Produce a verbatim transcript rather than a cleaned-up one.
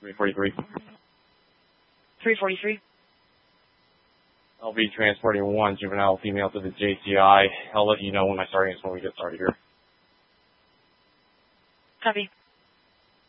three forty-three. three forty-three. I'll be transporting one juvenile female to the J C I. I'll let you know when my starting is when we get started here. Copy.